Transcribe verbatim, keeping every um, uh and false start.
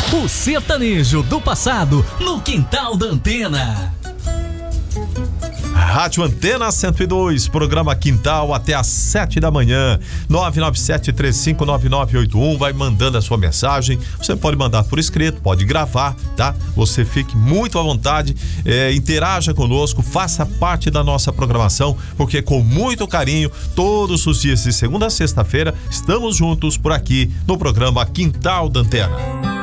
O sertanejo do passado no quintal da Antena. Rádio Antena cento e dois, programa Quintal até às sete da manhã. nove nove sete três cinco nove nove oito um. Vai mandando a sua mensagem. Você pode mandar por escrito, pode gravar, tá? Você fique muito à vontade, é, interaja conosco, faça parte da nossa programação, porque com muito carinho, todos os dias de segunda a sexta-feira, estamos juntos por aqui no programa Quintal da Antena.